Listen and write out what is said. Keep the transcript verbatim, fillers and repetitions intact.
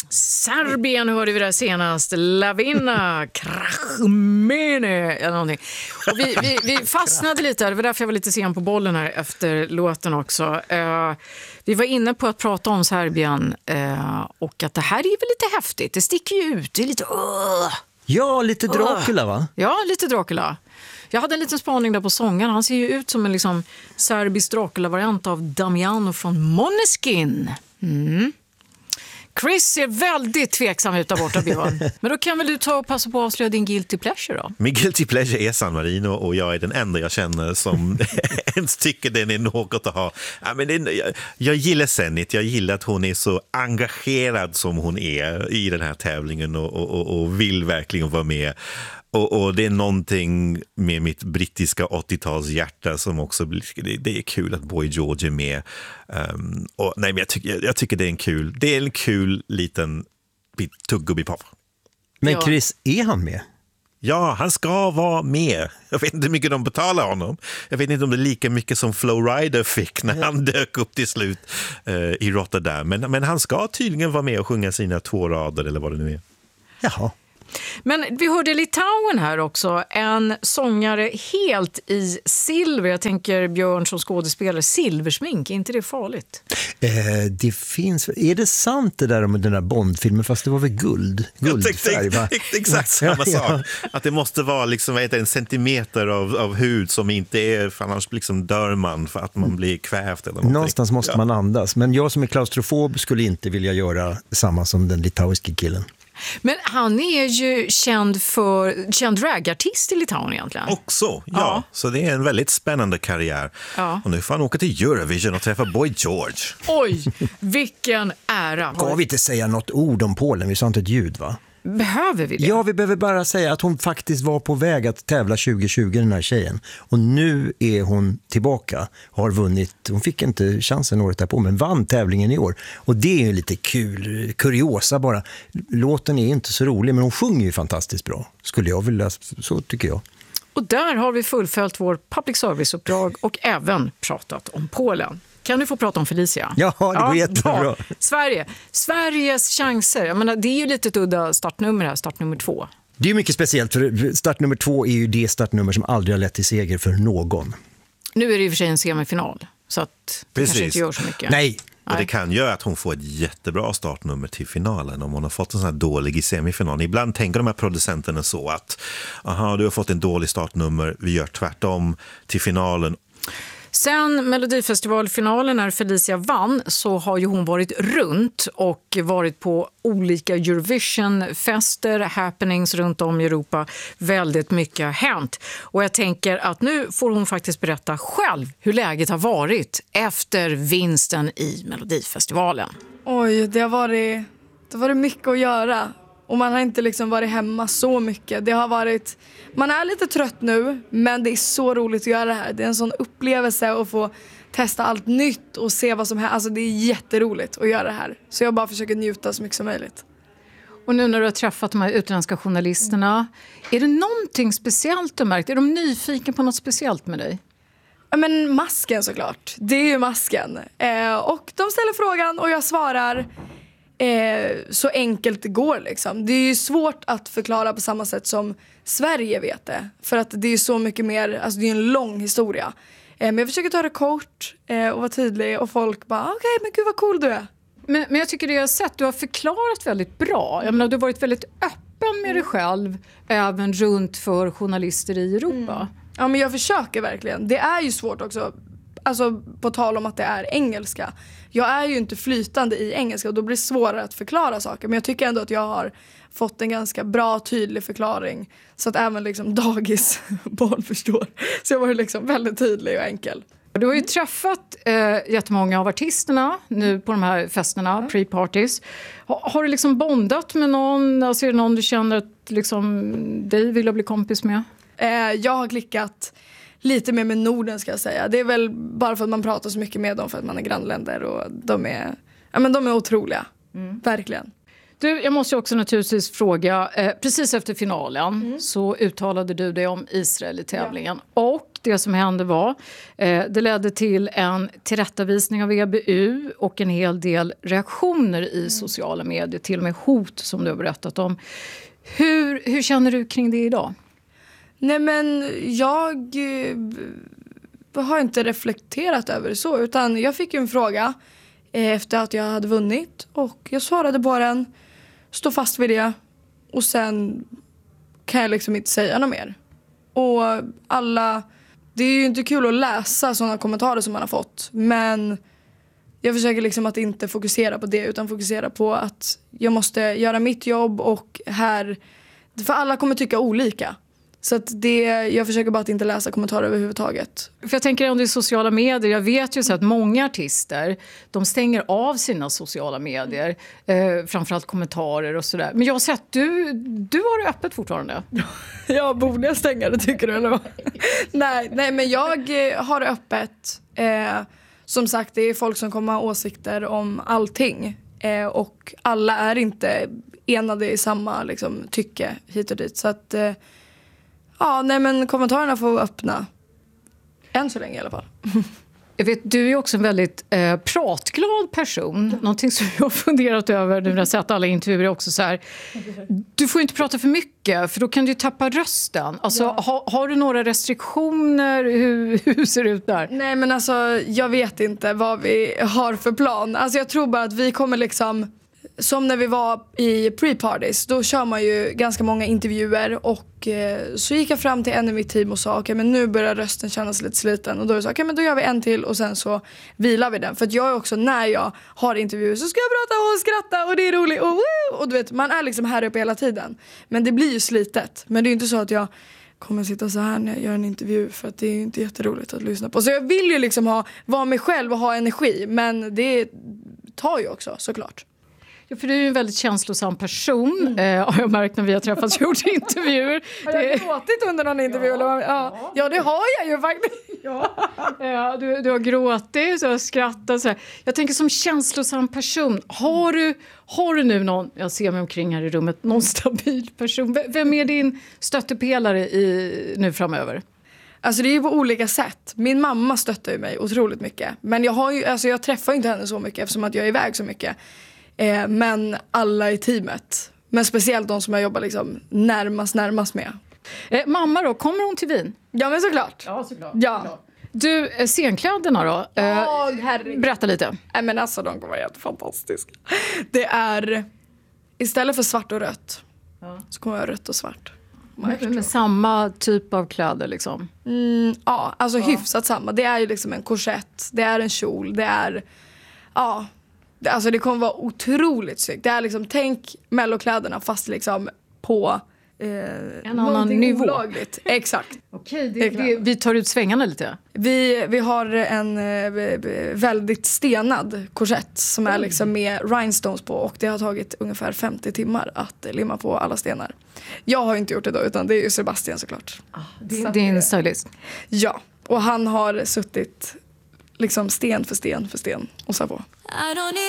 Serbien hörde vi där senast. Lavina Krahmene eller någonting. Och vi, vi, vi fastnade lite där. Det var därför jag var lite sen på bollen här efter låten också. Uh, vi var inne på att prata om Serbien uh, och att det här är väl lite häftigt. Det sticker ju ut. Det är lite... Uh, ja, lite Dracula va? Ja, lite Dracula. Jag hade en liten spaning där på sången. Han ser ju ut som en liksom serbisk Dracula-variant av Damiano från Måneskin. Mm. Chris ser väldigt tveksam ut där borta, Björn. Men då kan väl du ta och passa på att avslöja din guilty pleasure då? Min guilty pleasure är San Marino och jag är den enda jag känner som ens tycker den är något att ha. Ja, men det, jag, jag gillar Zenit, jag gillar att hon är så engagerad som hon är i den här tävlingen och, och, och vill verkligen vara med. Och, och det är någonting med mitt brittiska åttiotalshjärta som också det, det är kul att Boy George är med. Um, och nej, men jag tycker jag, jag tycker det är en kul det är en kul liten bit tuggummi-pop. Men ja. Chris, är han med? Ja, han ska vara med. Jag vet inte hur mycket de betalar honom. Jag vet inte om det är lika mycket som Flowrider fick när han dök upp till slut uh, i Rotterdam. Men, men han ska tydligen vara med och sjunga sina två rader eller vad det nu är. Jaha. Men vi hörde Litauen här också, en sångare helt i silver. Jag tänker Björn som skådespelare, silversmink, är inte det farligt? Eh, det finns, är det sant det där om den där Bondfilmen, fast det var väl guld? Guldfärg, va? Exakt samma sak. Att det måste vara liksom, vad heter det, en centimeter av, av hud som inte är, för annars liksom dör man för att man blir kvävt eller någonting. Någonstans måste ja. man andas. Men jag som är klaustrofob skulle inte vilja göra samma som den litauiske killen. Men han är ju känd för känd ragartist i Litauen egentligen. Också, ja. ja. Så det är en väldigt spännande karriär. Ja. Och nu får han åka till Eurovision och träffa Boy George. Oj, vilken ära. Ska vi inte säga något ord om Polen? Vi sa inte ett ljud, va? Behöver vi det? Ja, vi behöver bara säga att hon faktiskt var på väg att tävla tjugo tjugo, den här tjejen. Och nu är hon tillbaka. Har vunnit, hon fick inte chansen året därpå, men vann tävlingen i år. Och det är ju lite kul, kuriosa bara. Låten är inte så rolig, men hon sjunger ju fantastiskt bra. Skulle jag vilja, så tycker jag. Och där har vi fullföljt vår public service-uppdrag och även pratat om Polen. Kan du få prata om Felicia? Ja, det går ja, jättebra. Bra. Sverige. Sveriges chanser. Jag menar, det är ju lite ett udda startnummer här, startnummer två. Det är ju mycket speciellt, för startnummer två är ju det startnummer som aldrig har lett till seger för någon. Nu är det i och för sig en semifinal, så att det kanske inte gör så mycket. Nej. Och det kan göra att hon får ett jättebra startnummer till finalen om hon har fått en sån här dålig i semifinalen. Ibland tänker de här producenterna så att aha, du har fått en dålig startnummer, vi gör tvärtom till finalen. Sen Melodifestivalfinalen när Felicia vann så har ju hon varit runt och varit på olika Eurovision-fester, happenings runt om i Europa. Väldigt mycket har hänt. Och jag tänker att nu får hon faktiskt berätta själv hur läget har varit efter vinsten i Melodifestivalen. Oj, det har varit, det har varit mycket att göra. Och man har inte liksom varit hemma så mycket. Det har varit, man är lite trött nu, men det är så roligt att göra det här. Det är en sån upplevelse att få testa allt nytt och se vad som händer. Alltså det är jätteroligt att göra det här. Så jag bara försöker njuta så mycket som möjligt. Och nu när du har träffat de här utländska journalisterna, är det någonting speciellt du märkt? Är de nyfiken på något speciellt med dig? Ja, men masken såklart. Det är ju masken. Eh, och de ställer frågan och jag svarar... Eh, så enkelt det går liksom. Det är ju svårt att förklara på samma sätt som Sverige vet det. För att det är så mycket mer, alltså det är en lång historia. Eh, men jag försöker ta det kort eh, och vara tydlig och folk bara, okej okay, men gud vad cool du är. Men, men jag tycker det jag har sett, du har förklarat väldigt bra. Jag menar, du har varit väldigt öppen med dig själv även runt för journalister i Europa. Mm. Ja men jag försöker verkligen. Det är ju svårt också. Alltså på tal om att det är engelska. Jag är ju inte flytande i engelska och då blir det svårare att förklara saker. Men jag tycker ändå att jag har fått en ganska bra, tydlig förklaring. Så att även liksom dagis barn förstår. Så jag var liksom väldigt tydlig och enkel. Du har ju träffat eh, jättemånga av artisterna nu på de här festerna, mm. pre-parties. Har, har du liksom bondat med någon? Alltså är det någon du känner att liksom, dig vill bli kompis med? Eh, jag har klickat... Lite mer med Norden ska jag säga. Det är väl bara för att man pratar så mycket med dem för att man är grannländer och de är, ja, men de är otroliga. Mm. Verkligen. Du, jag måste också naturligtvis fråga, eh, precis efter finalen Mm. så uttalade du dig om Israel i tävlingen. Ja. Och det som hände var, eh, det ledde till en tillrättavisning av E B U och en hel del reaktioner i mm. sociala medier, till och med hot som du har berättat om. Hur, hur känner du kring det idag? Nej men jag eh, har inte reflekterat över det så, utan jag fick ju en fråga eh, efter att jag hade vunnit och jag svarade på den, stå fast vid det och sen kan jag liksom inte säga något mer. Och alla, det är ju inte kul att läsa sådana kommentarer som man har fått, men jag försöker liksom att inte fokusera på det utan fokusera på att jag måste göra mitt jobb och här, för alla kommer tycka olika. Så att det, jag försöker bara att inte läsa kommentarer överhuvudtaget. För jag tänker om det är sociala medier, jag vet ju så att många artister, de stänger av sina sociala medier, eh, framförallt kommentarer och sådär. Men jag har sett, du, du har det öppet fortfarande. Ja, borde jag stänga det tycker du eller vad? nej, nej, men jag har det öppet. Eh, som sagt, det är folk som kommer ha åsikter om allting. Eh, och alla är inte enade i samma liksom, tycke hit och dit. Så att... Eh, Ja, nej men kommentarerna får vara öppna. Än så länge i alla fall. Jag vet, du är också en väldigt eh, pratglad person. Någonting som jag har funderat över nu när jag sett alla intervjuer är också så här. Du får inte prata för mycket för då kan du tappa rösten. Alltså, ja. ha, har du några restriktioner? Hur, hur ser det ut där? Nej men alltså, jag vet inte vad vi har för plan. Alltså jag tror bara att vi kommer liksom... Som när vi var i pre-parties, då kör man ju ganska många intervjuer och eh, så gick jag fram till en i mitt team och sa okej okay, men nu börjar rösten kännas lite sliten och då sa okej okay, men då gör vi en till och sen så vilar vi den. För att jag är också, när jag har intervjuer så ska jag prata och skratta och det är roligt och, woo! Och du vet, man är liksom här uppe hela tiden. Men det blir ju slitet, men det är ju inte så att jag kommer sitta så här när jag gör en intervju för att det är ju inte jätteroligt att lyssna på. Så jag vill ju liksom ha, vara mig själv och ha energi, men det tar ju också såklart. Ja, för du är ju en väldigt känslosam person, mm. eh, har jag märkt när vi har träffats och gjort intervjuer. Har jag gråtit under någon intervju? Ja, eller vad? Ja. ja, det har jag ju faktiskt. Ja. Ja, du, du har gråtit, du har skrattat. Så här. Jag tänker som känslosam person, har du, har du nu någon, jag ser mig omkring här i rummet, någon stabil person? Vem är din stöttepelare i, nu framöver? Alltså det är ju på olika sätt. Min mamma stöttar ju mig otroligt mycket. Men jag, har ju, alltså jag träffar ju inte henne så mycket eftersom att jag är iväg så mycket. Eh, men alla i teamet. Men speciellt de som jag jobbar liksom närmast, närmast med. Eh, mamma då, kommer hon till Wien? Ja men såklart. Ja såklart. Ja. såklart. Du, eh, scenkläderna då? Eh, oh, berätta lite. Nej men alltså de kommer vara helt fantastiska. Det är, istället för svart och rött ja. Så kommer jag rött och svart. Men, med samma typ av kläder liksom? Mm, ja, alltså ja. hyfsat samma. Det är ju liksom en korsett, det är en kjol, det är, ja... Alltså det kommer vara otroligt snyggt. Det är liksom, tänk mellokläderna fast liksom på eh, en annan nivå. Olagligt. Exakt. Okej, det, det, vi tar ut svängarna lite. Vi, vi har en eh, väldigt stenad korsett som är liksom med rhinestones på och det har tagit ungefär femtio timmar att limma på alla stenar. Jag har inte gjort det då utan det är ju Sebastian såklart. Ah, det, det är en stylist. Ja, och han har suttit liksom sten för sten för sten och så på.